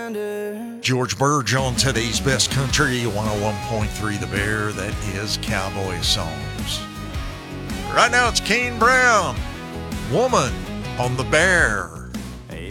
George Burge on today's Best Country 101.3 The Bear. That is Cowboy Songs. Right now it's Kane Brown, Woman on The Bear.